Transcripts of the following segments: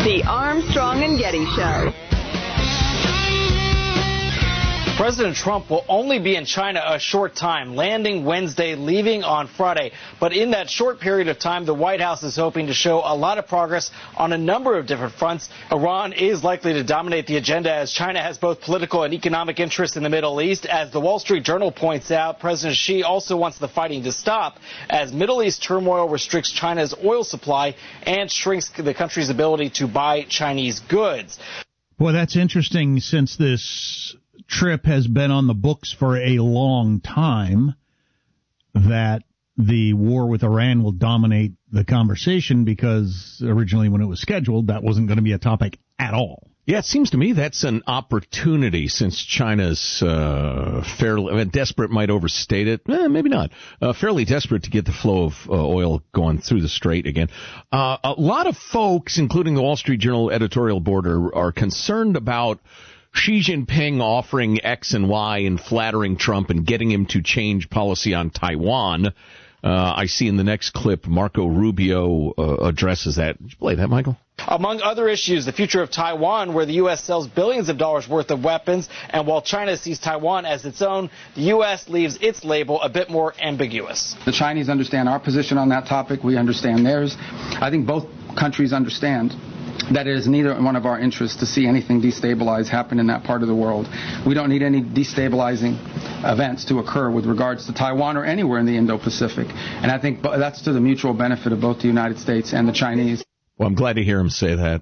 The Armstrong and Getty Show. President Trump will only be in China a short time, landing Wednesday, leaving on Friday. But in that short period of time, the White House is hoping to show a lot of progress on a number of different fronts. Iran is likely to dominate the agenda as China has both political and economic interests in the Middle East. As the Wall Street Journal points out, President Xi also wants the fighting to stop as Middle East turmoil restricts China's oil supply and shrinks the country's ability to buy Chinese goods. Boy, that's interesting since this trip has been on the books for a long time, that the war with Iran will dominate the conversation, because originally when it was scheduled, that wasn't going to be a topic at all. Yeah, it seems to me that's an opportunity, since China's fairly desperate, might overstate it, maybe not, fairly desperate to get the flow of oil going through the strait again. A lot of folks, including the Wall Street Journal editorial board, are concerned about Xi Jinping offering X and Y and flattering Trump and getting him to change policy on Taiwan. I see in the next clip Marco Rubio addresses that. Did you play that, Michael? Among other issues, the future of Taiwan, where the U.S. sells billions of dollars worth of weapons, and while China sees Taiwan as its own, the U.S. leaves its label a bit more ambiguous. The Chinese understand our position on that topic. We understand theirs. I think both countries understand that it is neither one of our interests to see anything destabilize happen in that part of the world. We don't need any destabilizing events to occur with regards to Taiwan or anywhere in the Indo-Pacific. And I think that's to the mutual benefit of both the United States and the Chinese. Well, I'm glad to hear him say that.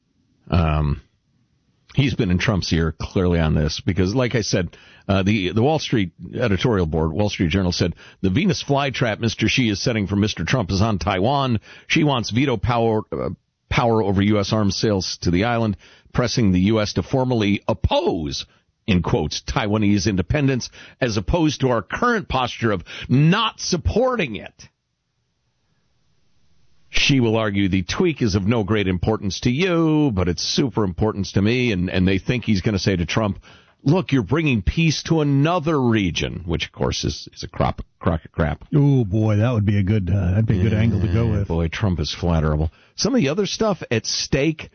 He's been in Trump's ear clearly on this because, like I said, the Wall Street editorial board, Wall Street Journal, said the Venus flytrap Mr. Xi is setting for Mr. Trump is on Taiwan. She wants veto power over U.S. arms sales to the island, pressing the U.S. to formally oppose, in quotes, Taiwanese independence, as opposed to our current posture of not supporting it. She will argue the tweak is of no great importance to you, but it's super important to me, and they think he's going to say to Trump, look, you're bringing peace to another region, which, of course, is a crock of crap. Oh, boy, that would be a good angle to go with. Boy, Trump is flatterable. Some of the other stuff at stake,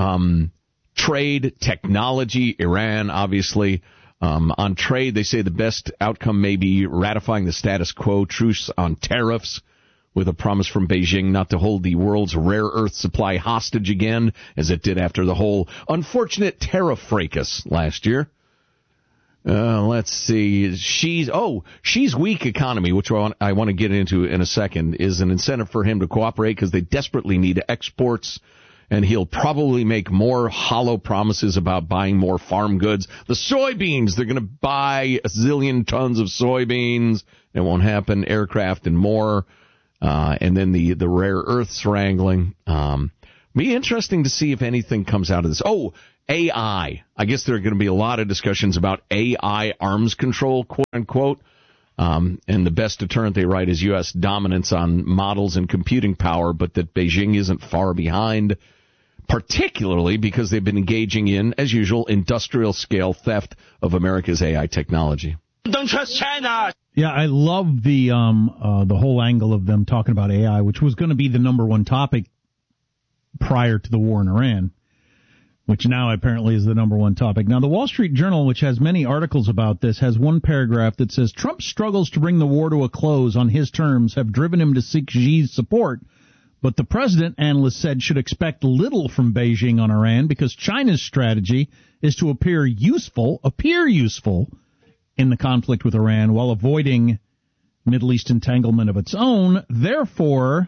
trade, technology, Iran, obviously. On trade, they say the best outcome may be ratifying the status quo, truce on tariffs, with a promise from Beijing not to hold the world's rare earth supply hostage again, as it did after the whole unfortunate tariff fracas last year. Let's see. Xi's weak economy, which I want to get into in a second, is an incentive for him to cooperate because they desperately need exports, and he'll probably make more hollow promises about buying more farm goods. The soybeans, they're going to buy a zillion tons of soybeans. It won't happen. Aircraft and more. And then the rare earths wrangling. Be interesting to see if anything comes out of this. Oh, AI. I guess there are going to be a lot of discussions about AI arms control, quote unquote. And the best deterrent, they write, is U.S. dominance on models and computing power, but that Beijing isn't far behind, particularly because they've been engaging in, as usual, industrial scale theft of America's AI technology. Don't trust China. Yeah, I love the whole angle of them talking about AI, which was going to be the number one topic prior to the war in Iran, which now apparently is the number one topic. Now, the Wall Street Journal, which has many articles about this, has one paragraph that says, Trump's struggles to bring the war to a close on his terms have driven him to seek Xi's support, but the president, analysts said, should expect little from Beijing on Iran because China's strategy is to appear useful in the conflict with Iran while avoiding Middle East entanglement of its own. Therefore,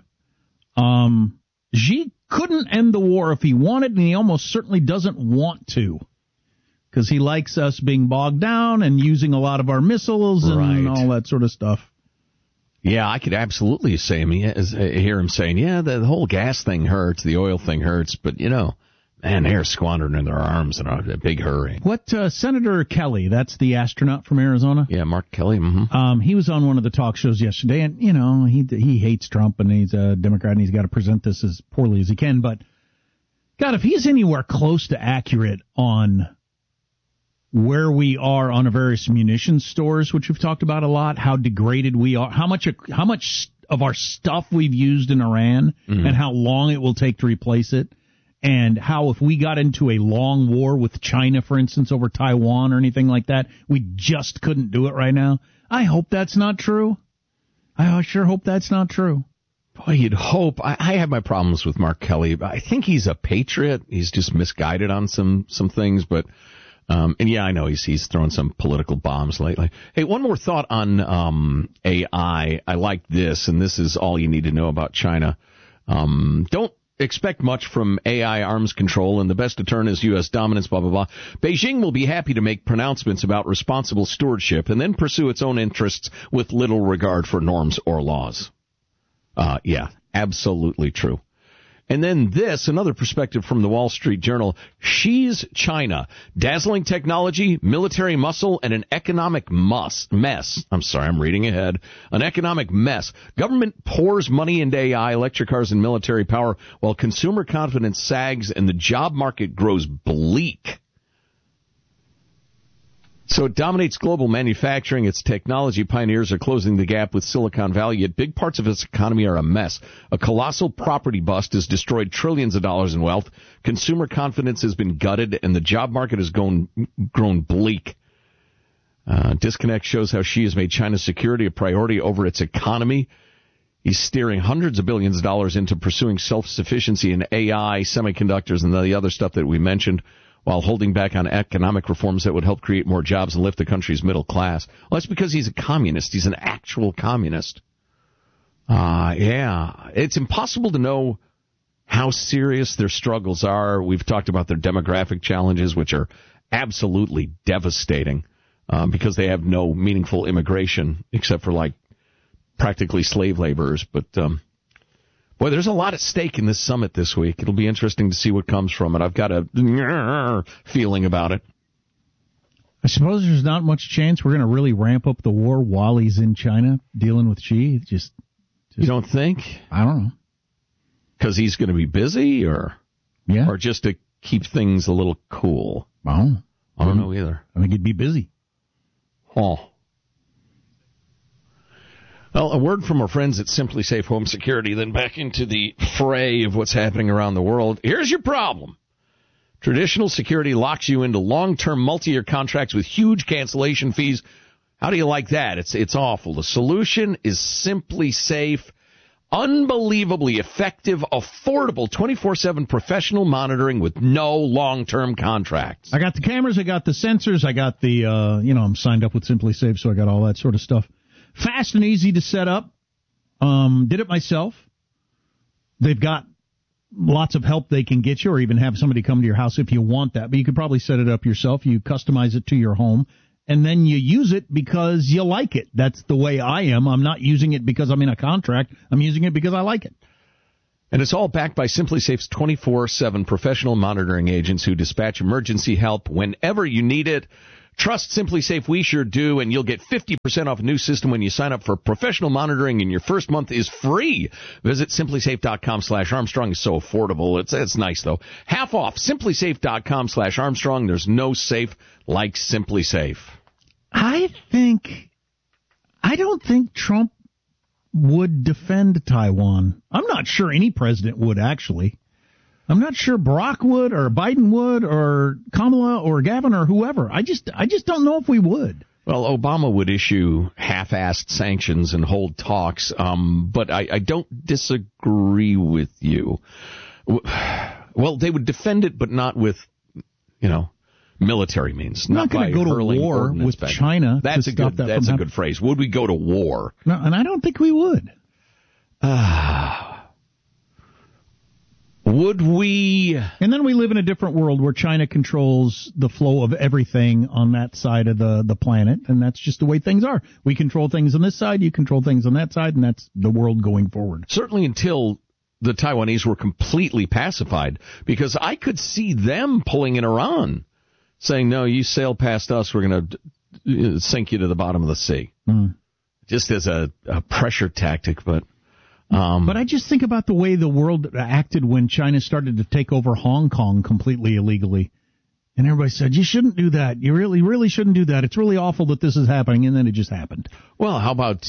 Xi couldn't end the war if he wanted, and he almost certainly doesn't want to, because he likes us being bogged down and using a lot of our missiles and all that sort of stuff. Yeah, I could absolutely hear him saying, yeah, the whole gas thing hurts, the oil thing hurts, but, man, they're squandering their arms in a big hurry. What, Senator Kelly, that's the astronaut from Arizona? Yeah, Mark Kelly. Mm-hmm. He was on one of the talk shows yesterday, and, he hates Trump, and he's a Democrat, and he's got to present this as poorly as he can. But, God, if he's anywhere close to accurate on where we are on various munitions stores, which we've talked about a lot, how degraded we are, how much of our stuff we've used in Iran, and how long it will take to replace it, and how if we got into a long war with China, for instance, over Taiwan or anything like that, we just couldn't do it right now. I hope that's not true. I sure hope that's not true. Boy, you'd hope. I have my problems with Mark Kelly. I think he's a patriot. He's just misguided on some things, but and yeah, I know he's thrown some political bombs lately. Hey, one more thought on AI. I like this, and this is all you need to know about China. Don't expect much from AI arms control, and the best deterrent is U.S. dominance, blah, blah, blah. Beijing will be happy to make pronouncements about responsible stewardship and then pursue its own interests with little regard for norms or laws. Yeah, absolutely true. And then this, another perspective from the Wall Street Journal. Xi's China. Dazzling technology, military muscle, and an economic mess. I'm sorry, I'm reading ahead. An economic mess. Government pours money into AI, electric cars, and military power, while consumer confidence sags and the job market grows bleak. So it dominates global manufacturing. Its technology pioneers are closing the gap with Silicon Valley, yet big parts of its economy are a mess. A colossal property bust has destroyed trillions of dollars in wealth. Consumer confidence has been gutted, and the job market has grown bleak. Disconnect shows how Xi has made China's security a priority over its economy. He's steering hundreds of billions of dollars into pursuing self-sufficiency in AI, semiconductors, and the other stuff that we mentioned, while holding back on economic reforms that would help create more jobs and lift the country's middle class. Well, that's because he's a communist. He's an actual communist. Yeah. It's impossible to know how serious their struggles are. We've talked about their demographic challenges, which are absolutely devastating, because they have no meaningful immigration except for, like, practically slave laborers. But, boy, there's a lot at stake in this summit this week. It'll be interesting to see what comes from it. I've got a feeling about it. I suppose there's not much chance we're going to really ramp up the war while he's in China dealing with Xi. Just you don't think? I don't know. Because he's going to be busy, or just to keep things a little cool? I don't know either. I think he'd be busy. Oh. Well, a word from our friends at Simply Safe Home Security, then back into the fray of what's happening around the world. Here's your problem. Traditional security locks you into long-term multi-year contracts with huge cancellation fees. How do you like that? It's awful. The solution is Simply Safe. Unbelievably effective, affordable, 24/7 professional monitoring with no long-term contracts. I got the cameras, I got the sensors, I got the, I'm signed up with Simply Safe, so I got all that sort of stuff. Fast and easy to set up. Did it myself. They've got lots of help they can get you, or even have somebody come to your house if you want that. But you could probably set it up yourself. You customize it to your home, and then you use it because you like it. That's the way I am. I'm not using it because I'm in a contract. I'm using it because I like it. And it's all backed by Simply Safe's 24/7 professional monitoring agents who dispatch emergency help whenever you need it. Trust Simply Safe, we sure do, and you'll get 50% off a new system when you sign up for professional monitoring, and your first month is free. Visit simplysafe.com/Armstrong. It's so affordable. It's nice, though. Half off. Simplysafe.com/Armstrong. There's no safe like Simply Safe. I don't think Trump would defend Taiwan. I'm not sure any president would, actually. I'm not sure Barack would, or Biden would, or Kamala, or Gavin, or whoever. I just don't know if we would. Well, Obama would issue half-assed sanctions and hold talks, but I don't disagree with you. Well, they would defend it, but not with, military means. Not going to go to war with China. That's a good phrase. Would we go to war? No, and I don't think we would. Would we? And then we live in a different world where China controls the flow of everything on that side of the planet, and that's just the way things are. We control things on this side, you control things on that side, and that's the world going forward. Certainly until the Taiwanese were completely pacified, because I could see them pulling in Iran, saying, no, you sail past us, we're going to sink you to the bottom of the sea. Just as a pressure tactic, but I just think about the way the world acted when China started to take over Hong Kong completely illegally. And everybody said, you shouldn't do that. You really shouldn't do that. It's really awful that this is happening. And then it just happened. Well, how about,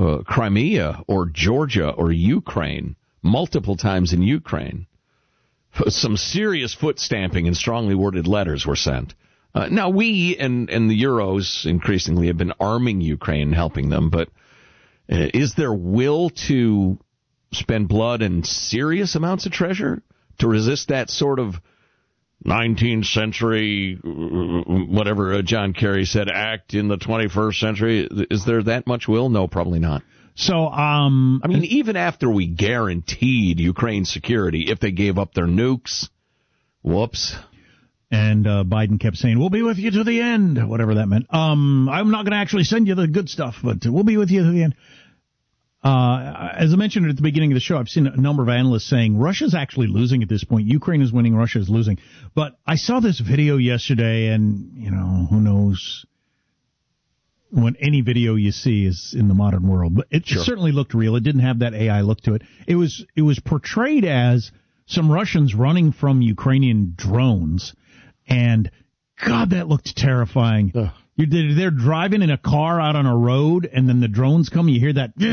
Crimea or Georgia or Ukraine, multiple times in Ukraine? some serious foot stamping and strongly worded letters were sent. Now, we and the Euros increasingly have been arming Ukraine and helping them, but is there will to spend blood and serious amounts of treasure to resist that sort of 19th century, whatever John Kerry said, act in the 21st century? Is there that much will? No, probably not. So, I mean, even after we guaranteed Ukraine's security, if they gave up their nukes, whoops. And Biden kept saying, we'll be with you to the end, whatever that meant. I'm not going to actually send you the good stuff, but we'll be with you to the end. As I mentioned at the beginning of the show, I've seen a number of analysts saying Russia's actually losing at this point. Ukraine is winning, Russia is losing. But I saw this video yesterday, and, who knows when any video you see is in the modern world. But it certainly looked real. It didn't have that AI look to it. It was portrayed as some Russians running from Ukrainian drones. And, God, that looked terrifying. Ugh. They're driving in a car out on a road, and then the drones come. You hear that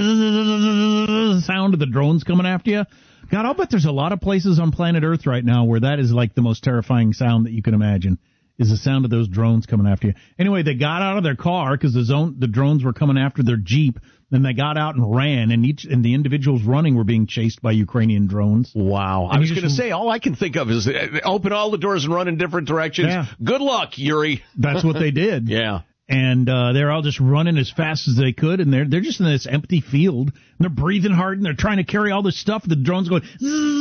sound of the drones coming after you. God, I'll bet there's a lot of places on planet Earth right now where that is like the most terrifying sound that you can imagine, is the sound of those drones coming after you. Anyway, they got out of their car because the drones were coming after their Jeep. Then they got out and ran, and the individuals running were being chased by Ukrainian drones. Wow. I was going to say, all I can think of is open all the doors and run in different directions. Yeah. Good luck, Yuri. That's what they did. Yeah. And they're all just running as fast as they could, and they're just in this empty field. And they're breathing hard, and they're trying to carry all this stuff. The drone's going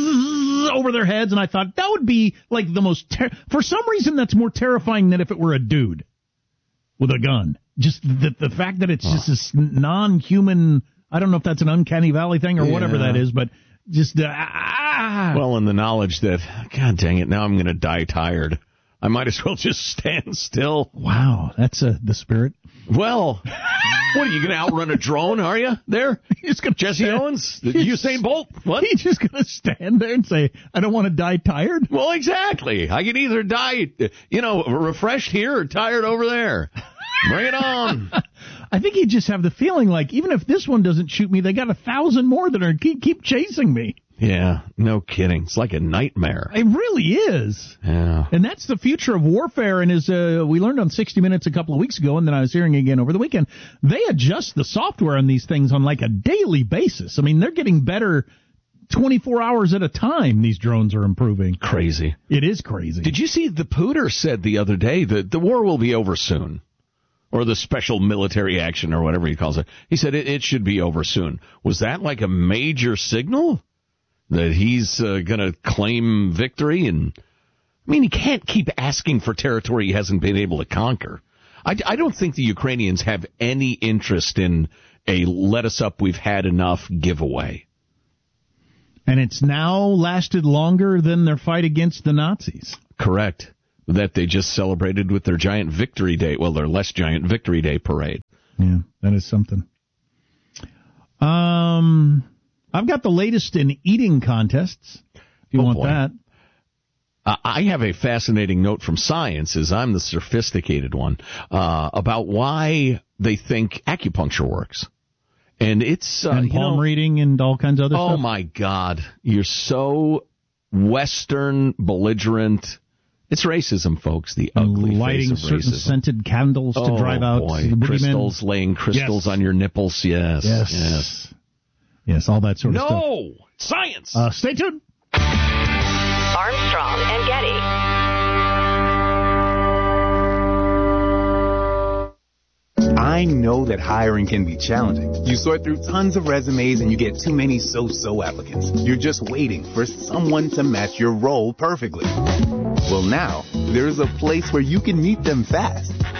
over their heads, and I thought that would be like the most for some reason that's more terrifying than if it were a dude with a gun. Just the fact that it's just this non-human, I don't know if that's an uncanny valley thing or whatever that is, but just well, and the knowledge that, God dang it, now I'm going to die tired. I might as well just stand still. Wow, that's the spirit. Well, what, are you going to outrun a drone, are you, there? Jesse Owens? Usain Bolt? What? He's just going to stand there and say, I don't want to die tired? Well, exactly. I can either die, refreshed here or tired over there. Bring it on. I think you just have the feeling like, even if this one doesn't shoot me, they got 1,000 more that are keep chasing me. Yeah, no kidding. It's like a nightmare. It really is. Yeah. And that's the future of warfare. And as we learned on 60 Minutes a couple of weeks ago, and then I was hearing again over the weekend, they adjust the software on these things on like a daily basis. I mean, they're getting better 24 hours at a time. These drones are improving. Crazy. It is crazy. Did you see the Pooter said the other day that the war will be over soon? Or the special military action, or whatever he calls it. He said it should be over soon. Was that like a major signal that he's going to claim victory? And I mean, he can't keep asking for territory he hasn't been able to conquer. I don't think the Ukrainians have any interest in a let us up, we've had enough giveaway. And it's now lasted longer than their fight against the Nazis. Correct. That they just celebrated with their giant Victory Day, well, their less giant Victory Day parade. Yeah, that is something. I've got the latest in eating contests, if you want that. I have a fascinating note from Science, as I'm the sophisticated one, about why they think acupuncture works. And it's... and palm reading and all kinds of other stuff. Oh, my God. You're so Western, belligerent... It's racism, folks, the ugly lighting face of racism. Certain scented candles to drive out the crystals, laying crystals on your nipples, yes. Yes, all that sort of stuff. No! Science! Stay tuned. Armstrong and Getty. I know that hiring can be challenging. You sort through tons of resumes and you get too many so-so applicants. You're just waiting for someone to match your role perfectly. Well, now, there's a place where you can meet them fast.